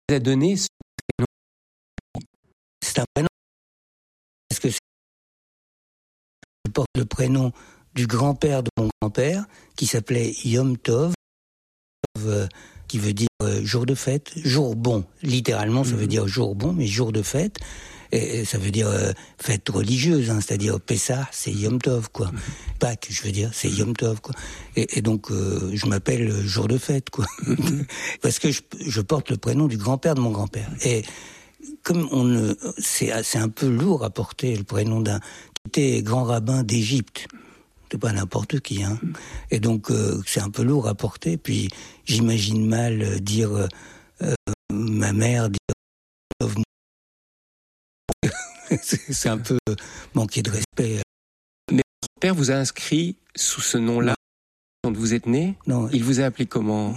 a donné ce prénom? C'est un prénom. Parce que je porte le prénom du grand-père de mon grand-père, qui s'appelait Yom Tov, qui veut dire jour de fête, jour bon. Littéralement, ça veut dire jour bon, mais jour de fête. Et ça veut dire fête religieuse, hein, c'est-à-dire Pessah, c'est Yom Tov, quoi. Pâques, je veux dire, c'est Yom Tov, quoi. Et donc, je m'appelle jour de fête, quoi. Parce que je porte le prénom du grand-père de mon grand-père. Et comme c'est un peu lourd à porter le prénom d'un qui était grand rabbin d'Égypte. C'est pas n'importe qui, hein. Et donc, c'est un peu lourd à porter. Puis, j'imagine mal dire ma mère, dire c'est un peu manquer de respect. Mais votre père vous a inscrit sous ce nom-là quand vous êtes né? Non. Il vous a appelé comment?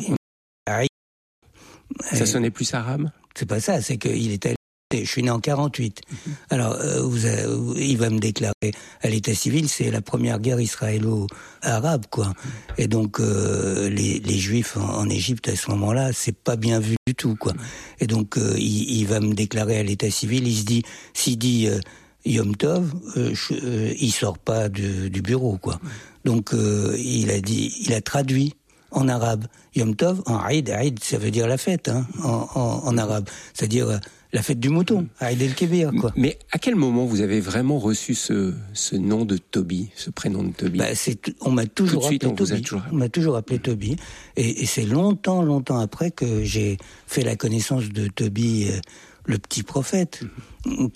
Ça sonnait plus arabe? C'est pas ça, c'est qu'il était... Je suis né en 48. Alors, il va me déclarer à l'état civil, c'est la première guerre israélo-arabe, quoi. Et donc, les Juifs en Égypte, à ce moment-là, c'est pas bien vu du tout, quoi. Et donc, il va me déclarer à l'état civil, s'il dit Yom Tov, il sort pas du bureau, quoi. Donc, il a traduit en arabe. Yom Tov, en Aïd, ça veut dire la fête, hein, en arabe. C'est-à-dire la fête du mouton, Aïd el-Kébir, quoi. Mais à quel moment vous avez vraiment reçu ce nom de Toby, ce prénom de Toby? On m'a toujours appelé Toby. On m'a toujours appelé Toby. Et c'est longtemps après que j'ai fait la connaissance de Toby, le petit prophète. Vous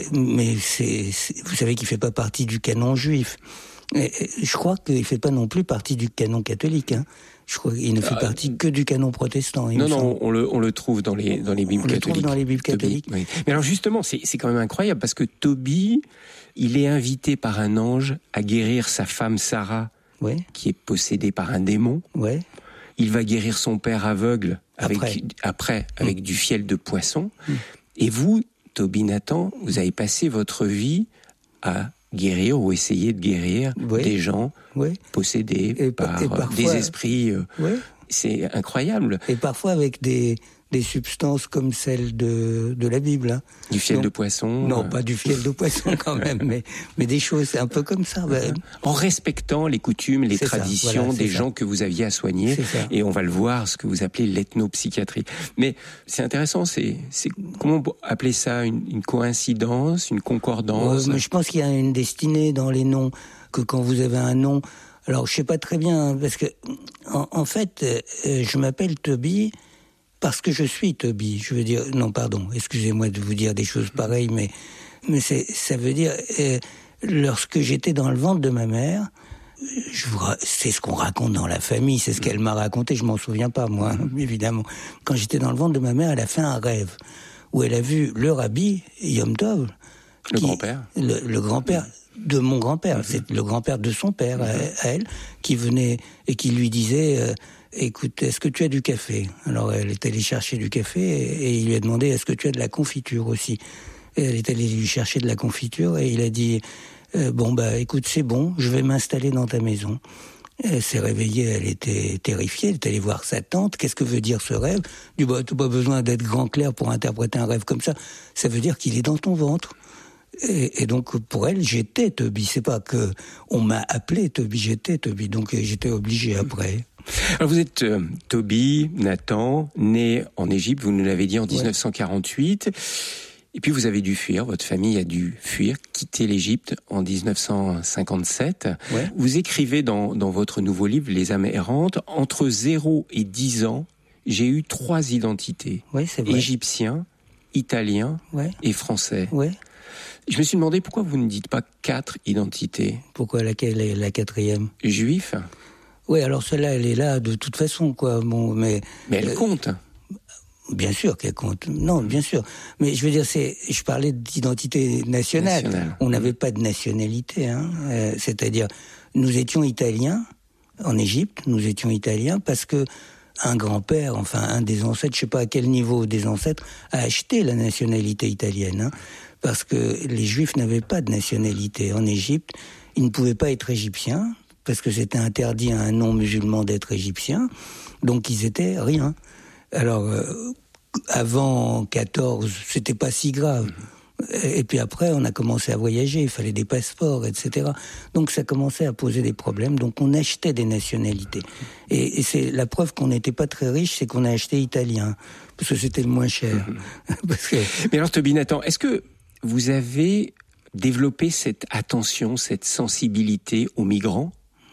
savez qu'il fait pas partie du canon juif. Et je crois qu'il fait pas non plus partie du canon catholique, hein. Je crois qu'il ne fait partie que du canon protestant. Non, on le trouve dans les Bibles catholiques. Le trouve dans les Bibles catholiques. Oui. Mais alors justement, c'est quand même incroyable parce que Toby, il est invité par un ange à guérir sa femme Sarah, qui est possédée par un démon. Ouais. Il va guérir son père aveugle avec du fiel de poisson. Et vous, Toby Nathan, vous avez passé votre vie à guérir ou essayer de guérir des gens possédés par des esprits. C'est incroyable. Et parfois avec des substances comme celles de la Bible. Hein. Du fiel de poisson? Non, pas du fiel de poisson quand même, mais des choses, c'est un peu comme ça. En respectant les coutumes, les traditions des gens que vous aviez à soigner. Et on va le voir, ce que vous appelez l'ethnopsychiatrie. Mais c'est intéressant, c'est comment appeler ça, une coïncidence, une concordance? Mais je pense qu'il y a une destinée dans les noms, que quand vous avez un nom... Alors, je sais pas très bien, parce que, en fait, je m'appelle Toby... Parce que je suis Toby, je veux dire... Non, pardon, excusez-moi de vous dire des choses pareilles, mais ça veut dire... lorsque j'étais dans le ventre de ma mère, c'est ce qu'on raconte dans la famille, c'est ce qu'elle m'a raconté, je m'en souviens pas, moi, évidemment. Quand j'étais dans le ventre de ma mère, elle a fait un rêve, où elle a vu le rabbi, Yom Tov... Le grand-père. Le grand-père de mon grand-père, c'est le grand-père de son père, à elle, qui venait et qui lui disait... Écoute, est-ce que tu as du café? Alors elle est allée chercher du café et il lui a demandé est-ce que tu as de la confiture aussi? Et elle est allée lui chercher de la confiture et il a dit écoute, c'est bon, je vais m'installer dans ta maison. Elle s'est réveillée, elle était terrifiée, elle est allée voir sa tante. Qu'est-ce que veut dire ce rêve? Du t'as pas besoin d'être grand clair pour interpréter un rêve comme ça. Ça veut dire qu'il est dans ton ventre. Et donc pour elle, j'étais Toby. C'est pas que on m'a appelé Toby, j'étais Toby. Donc j'étais obligé après. Alors vous êtes Toby Nathan, né en Égypte, vous nous l'avez dit, en 1948. Et puis vous avez dû fuir, votre famille a dû fuir, quitter l'Égypte en 1957. Vous écrivez dans votre nouveau livre, Les âmes errantes, entre 0 et 10 ans, j'ai eu 3 identités. C'est vrai. Égyptien, italien et français. Je me suis demandé pourquoi vous ne dites pas 4 identités. Pourquoi laquelle est la 4e? Juif? Oui, alors celle-là, elle est là de toute façon, quoi. Bon, mais elle compte. Bien sûr qu'elle compte. Non, bien sûr. Mais je veux dire, je parlais d'identité nationale. On n'avait pas de nationalité, hein. C'est-à-dire, nous étions italiens en Égypte. Nous étions italiens parce que un grand-père, enfin un des ancêtres, je sais pas à quel niveau des ancêtres, a acheté la nationalité italienne, hein, parce que les Juifs n'avaient pas de nationalité en Égypte. Ils ne pouvaient pas être égyptiens parce que c'était interdit à un non-musulman d'être égyptien, donc ils étaient rien. Alors, avant 14, c'était pas si grave. Et puis après, on a commencé à voyager, il fallait des passeports, etc. Donc ça commençait à poser des problèmes, donc on achetait des nationalités. Et c'est la preuve qu'on n'était pas très riche, c'est qu'on a acheté italien, parce que c'était le moins cher. Mais alors Toby Nathan, est-ce que vous avez développé cette attention, cette sensibilité aux migrants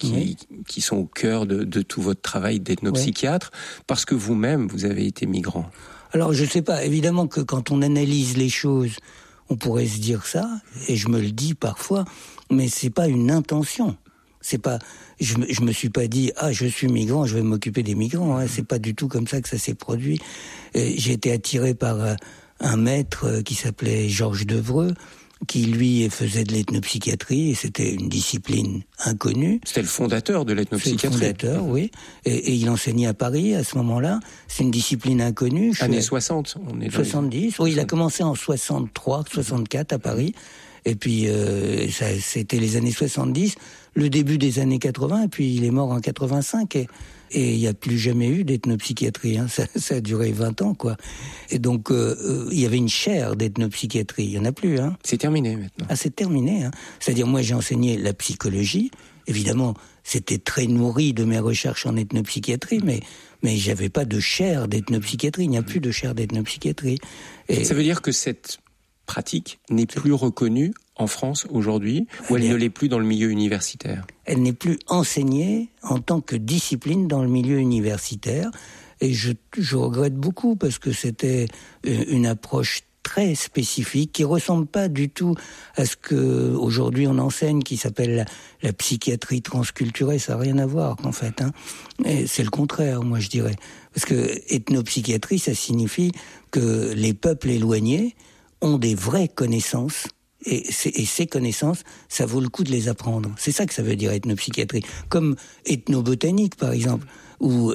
qui sont au cœur de tout votre travail d'ethnopsychiatre, parce que vous-même, vous avez été migrant? Alors je sais pas, évidemment que quand on analyse les choses, on pourrait se dire ça, et je me le dis parfois, mais c'est pas une intention. C'est pas, je me suis pas dit, je suis migrant, je vais m'occuper des migrants. Hein. C'est pas du tout comme ça que ça s'est produit. J'ai été attiré par un maître qui s'appelait Georges Devreux, qui lui faisait de l'ethnopsychiatrie, et c'était une discipline inconnue. C'était le fondateur de l'ethnopsychiatrie. C'est le fondateur, oui. Et il enseignait à Paris à ce moment-là. C'est une discipline inconnue. Années 60, on est 70, oui, il a commencé en 63, 64 à Paris. Et puis, c'était les années 70, le début des années 80, et puis il est mort en 85. Et il n'y a plus jamais eu d'ethnopsychiatrie. Hein. Ça a duré 20 ans, quoi. Et donc, il y avait une chaire d'ethnopsychiatrie. Il n'y en a plus. Hein. C'est terminé maintenant. C'est terminé. Hein. C'est-à-dire, moi, j'ai enseigné la psychologie. Évidemment, c'était très nourri de mes recherches en ethnopsychiatrie, mais j'avais pas de chaire d'ethnopsychiatrie. Il n'y a plus de chaire d'ethnopsychiatrie. Et ça veut dire que cette pratique n'est plus reconnue en France aujourd'hui, ou elle ne l'est plus dans le milieu universitaire? Elle n'est plus enseignée en tant que discipline dans le milieu universitaire. Et je regrette beaucoup parce que c'était une approche très spécifique qui ressemble pas du tout à ce que aujourd'hui on enseigne, qui s'appelle la psychiatrie transculturée. Ça n'a rien à voir en fait. Hein. Et c'est le contraire, moi je dirais. Parce que ethnopsychiatrie, ça signifie que les peuples éloignés ont des vraies connaissances. Et ces connaissances, ça vaut le coup de les apprendre. C'est ça que ça veut dire ethnopsychiatrie. Comme ethnobotanique, par exemple, ou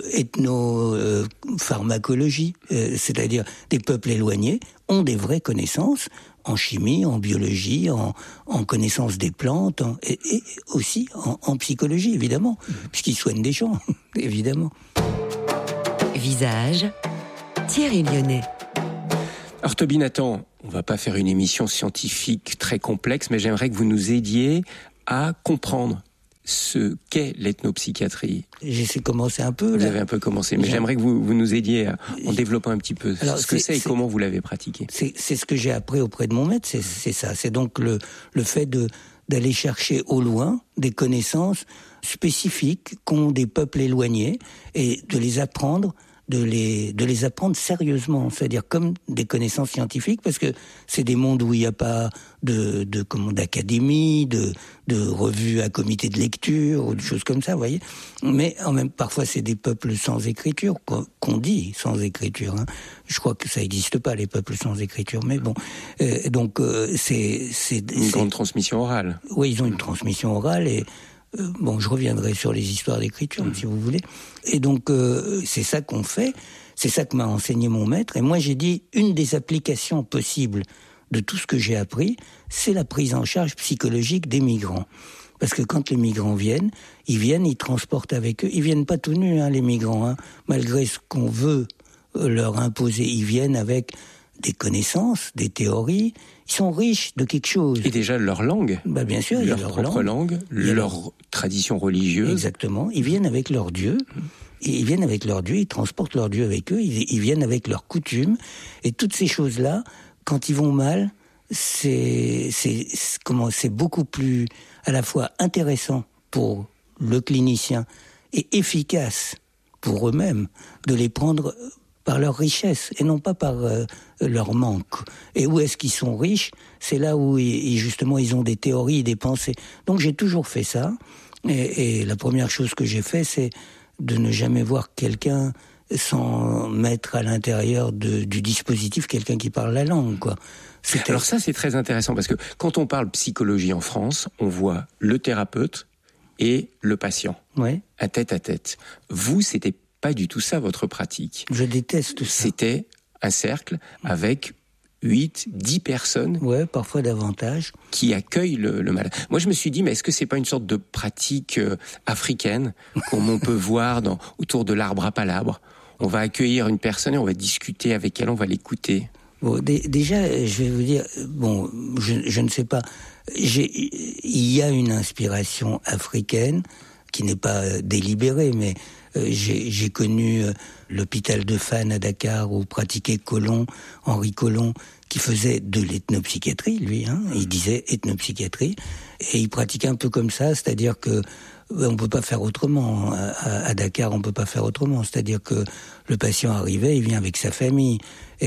ethnopharmacologie, c'est-à-dire des peuples éloignés ont des vraies connaissances en chimie, en biologie, en connaissance des plantes, et aussi en psychologie, évidemment, puisqu'ils soignent des gens, évidemment. Visage, Thierry Lyonnais. Alors Toby Nathan, on va pas faire une émission scientifique très complexe, mais j'aimerais que vous nous aidiez à comprendre ce qu'est l'ethnopsychiatrie. J'ai commencé un peu. Vous avez un peu commencé, mais j'aimerais que vous nous aidiez en développant un petit peu ce que c'est et comment vous l'avez pratiqué. C'est ce que j'ai appris auprès de mon maître, c'est ça. C'est donc le fait d'aller chercher au loin des connaissances spécifiques qu'ont des peuples éloignés et de les apprendre, de les apprendre sérieusement, c'est-à-dire comme des connaissances scientifiques, parce que c'est des mondes où il n'y a pas d'académie, de revues à comité de lecture ou de choses comme ça, vous voyez. Mais en même parfois c'est des peuples sans écriture, qu'on dit sans écriture. Hein. Je crois que ça n'existe pas, les peuples sans écriture, mais bon. Donc c'est une grande transmission orale. Oui, ils ont une transmission orale et je reviendrai sur les histoires d'écriture, si vous voulez. Et donc, c'est ça qu'on fait, c'est ça que m'a enseigné mon maître. Et moi, j'ai dit, une des applications possibles de tout ce que j'ai appris, c'est la prise en charge psychologique des migrants. Parce que quand les migrants viennent, ils transportent avec eux. Ils viennent pas tout nus, hein, les migrants. Hein. Malgré ce qu'on veut leur imposer, ils viennent avec des connaissances, des théories. Ils sont riches de quelque chose. Et déjà leur langue. Bien sûr, leur propre langue, leur tradition religieuse. Exactement. Ils viennent avec leur Dieu. Ils viennent avec leur Dieu, ils transportent leur Dieu avec eux, ils viennent avec leurs coutumes. Et toutes ces choses-là, quand ils vont mal, c'est beaucoup plus à la fois intéressant pour le clinicien et efficace pour eux-mêmes de les prendre par leur richesse et non pas par leur manque. Et où est-ce qu'ils sont riches? C'est là où justement ils ont des théories, des pensées. Donc j'ai toujours fait ça. Et la première chose que j'ai fait, c'est de ne jamais voir quelqu'un sans mettre à l'intérieur du dispositif quelqu'un qui parle la langue, quoi. Alors ça, c'est très intéressant parce que quand on parle psychologie en France, on voit le thérapeute et le patient. Ouais. À tête. Vous, c'était pas du tout ça, votre pratique. Je déteste ça. C'était un cercle avec 8, 10 personnes. Ouais, parfois davantage. Qui accueillent le malade. Moi, je me suis dit, mais est-ce que c'est pas une sorte de pratique africaine, comme on peut voir autour de l'arbre à palabre? on va accueillir une personne et on va discuter avec elle, on va l'écouter. Bon, déjà, je vais vous dire, bon, je ne sais pas, il y a une inspiration africaine qui n'est pas délibérée, mais j'ai connu l'hôpital de Fann à Dakar où pratiquait Henri Colomb, qui faisait de l'ethnopsychiatrie, lui, il disait ethnopsychiatrie, et il pratiquait un peu comme ça, c'est-à-dire que on peut pas faire autrement. À Dakar, on peut pas faire autrement. C'est-à-dire que le patient arrivait, il vient avec sa famille.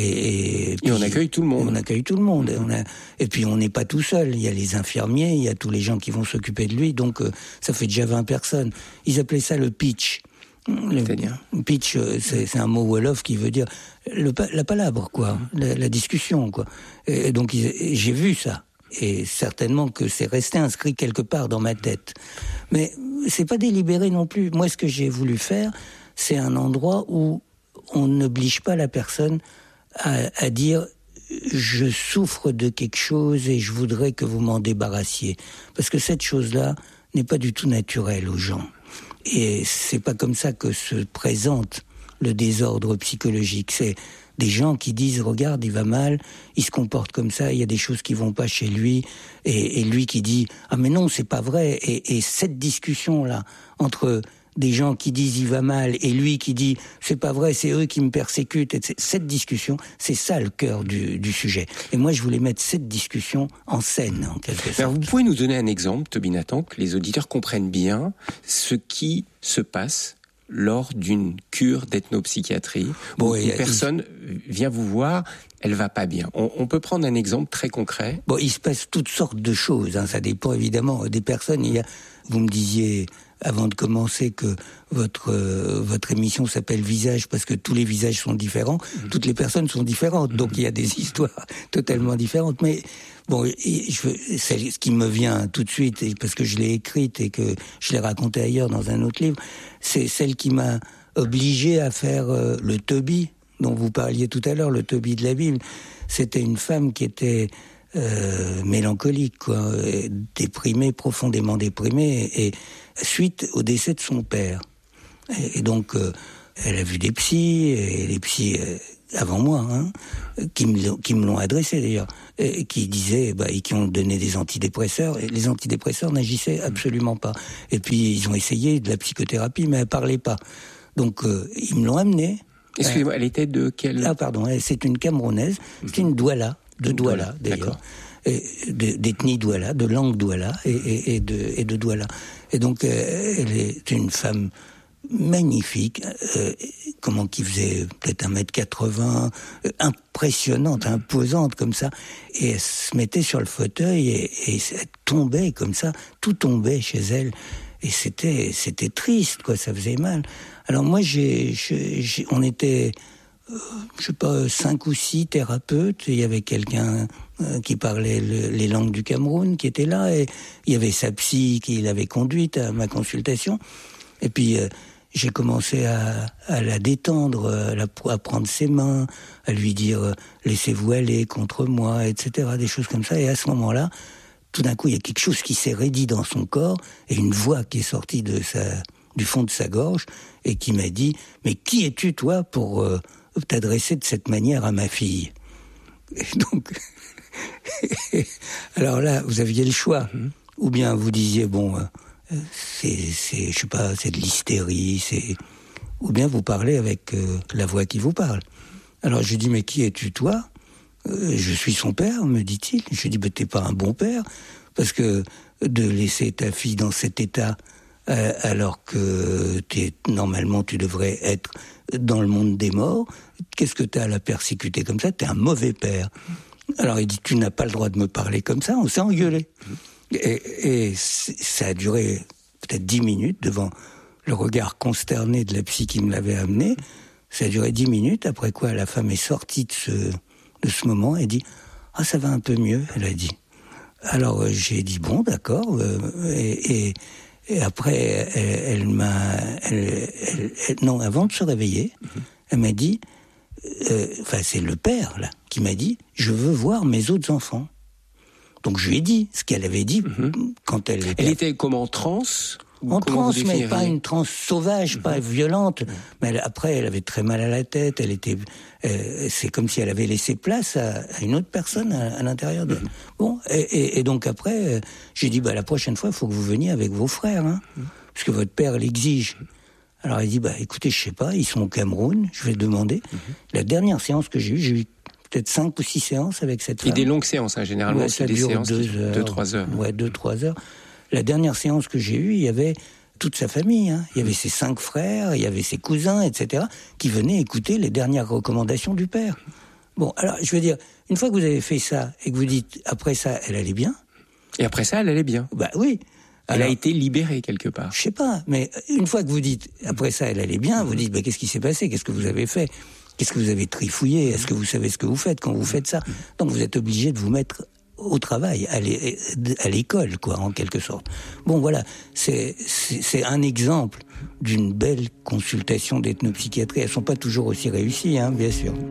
Et puis, on accueille tout le monde. On accueille tout le monde. Et puis on n'est pas tout seul. Il y a les infirmiers, il y a tous les gens qui vont s'occuper de lui. Donc ça fait déjà 20 personnes. Ils appelaient ça le pitch. C'est-à-dire pitch, c'est un mot wolof qui veut dire la palabre, quoi, la discussion, quoi. Et donc j'ai vu ça. Et certainement que c'est resté inscrit quelque part dans ma tête. Mais c'est pas délibéré non plus. Moi, ce que j'ai voulu faire, c'est un endroit où on n'oblige pas la personne à dire « je souffre de quelque chose et je voudrais que vous m'en débarrassiez ». Parce que cette chose-là n'est pas du tout naturelle aux gens. Et c'est pas comme ça que se présente le désordre psychologique. C'est des gens qui disent « regarde, il va mal, il se comporte comme ça, il y a des choses qui vont pas chez lui ». Et lui qui dit « ah mais non, c'est pas vrai ». Et cette discussion-là, entre des gens qui disent « il va mal » et lui qui dit « c'est pas vrai, c'est eux qui me persécutent ». Cette discussion, c'est ça le cœur du sujet. Et moi, je voulais mettre cette discussion en scène, en quelque sorte. Alors, vous pouvez nous donner un exemple, Toby Nathan, que les auditeurs comprennent bien ce qui se passe lors d'une cure d'ethnopsychiatrie. Bon, une personne vient vous voir, elle va pas bien. On peut prendre un exemple très concret. Bon, il se passe toutes sortes de choses. Ça dépend évidemment des personnes. Vous me disiez avant de commencer que votre émission s'appelle Visage parce que tous les visages sont différents. Toutes les personnes sont différentes. Donc il y a des histoires totalement différentes. Mais bon, ce qui me vient tout de suite, parce que je l'ai écrite et que je l'ai racontée ailleurs dans un autre livre, c'est celle qui m'a obligé à faire le Toby dont vous parliez tout à l'heure, le Toby de la Bible. C'était une femme qui était mélancolique, quoi, déprimée, profondément déprimée, et suite au décès de son père. Et donc, elle a vu des psys, et les psys avant moi, qui me l'ont adressé d'ailleurs, et qui disaient, et qui ont donné des antidépresseurs, et les antidépresseurs n'agissaient absolument pas. Et puis ils ont essayé de la psychothérapie, mais elle parlait pas. Donc ils me l'ont amenée. Excusez-moi, elle était de quelle... Ah pardon, c'est une Camerounaise, c'est une Douala, de Douala d'ailleurs, d'ethnie Douala, de langue Douala et de Douala. Et donc elle est une femme magnifique, qui faisait peut-être 1m80, impressionnante, imposante comme ça, et elle se mettait sur le fauteuil et elle tombait comme ça, tout tombait chez elle, et c'était triste, quoi, ça faisait mal. Alors moi, on était, je sais pas, 5 ou 6 thérapeutes. Il y avait quelqu'un qui parlait les langues du Cameroun qui était là, et il y avait sa psy qui l'avait conduite à ma consultation. Et puis j'ai commencé à la détendre, à prendre ses mains, à lui dire laissez-vous aller contre moi, etc. Des choses comme ça. Et à ce moment-là, tout d'un coup, il y a quelque chose qui s'est raidi dans son corps et une voix qui est sortie du fond de sa gorge et qui m'a dit « Mais qui es-tu, toi, pour t'adresser de cette manière à ma fille ?» Et donc, alors là, vous aviez le choix. Ou bien vous disiez « Bon, je sais pas, c'est de l'hystérie, ou bien vous parlez avec la voix qui vous parle. » Alors je lui dis « Mais qui es-tu, toi ?» Je suis son père, me dit-il. Je lui dis « T'es pas un bon père, parce que de laisser ta fille dans cet état alors que normalement tu devrais être dans le monde des morts, qu'est-ce que t'as à la persécuter comme ça? T'es un mauvais père. » Alors il dit « Tu n'as pas le droit de me parler comme ça. » On s'est engueulé. Et ça a duré peut-être 10 minutes devant le regard consterné de la psy qui me l'avait amené. Ça a duré 10 minutes, après quoi la femme est sortie de ce moment et dit « Ah, ça va un peu mieux », elle a dit. Alors j'ai dit « Bon, d'accord ». Et après, non, avant de se réveiller, elle m'a dit, c'est le père là qui m'a dit « Je veux voir mes autres enfants ». Donc je lui ai dit ce qu'elle avait dit quand elle était... Elle était comme en transe? En transe, mais pas une transe sauvage, pas violente. Mais après, elle avait très mal à la tête. C'est comme si elle avait laissé place à une autre personne à l'intérieur d'elle. Bon, et donc après, j'ai dit, la prochaine fois, il faut que vous veniez avec vos frères, hein, parce que votre père l'exige. Alors il dit, écoutez, je sais pas, ils sont au Cameroun, je vais demander. La dernière séance que j'ai eu peut-être 5 ou 6 séances avec cette femme. Et des longues séances, hein, généralement, ouais, c'est des séances 2-3 heures. Ouais, 2-3 heures. La dernière séance que j'ai eue, il y avait toute sa famille, hein. Il y avait ses 5 frères, il y avait ses cousins, etc., qui venaient écouter les dernières recommandations du père. Bon, alors, je veux dire, une fois que vous avez fait ça, et que vous dites, après ça, elle allait bien. Et après ça, elle allait bien. Oui. Elle a été libérée quelque part. Je sais pas, mais une fois que vous dites, après ça, elle allait bien, vous dites, qu'est-ce qui s'est passé? Qu'est-ce que vous avez fait? Qu'est-ce que vous avez trifouillé? Est-ce que vous savez ce que vous faites quand vous faites ça? Donc vous êtes obligé de vous mettre au travail, à l'école, quoi, en quelque sorte. Bon, voilà, c'est un exemple d'une belle consultation d'ethnopsychiatrie. Elles sont pas toujours aussi réussies, hein, bien sûr.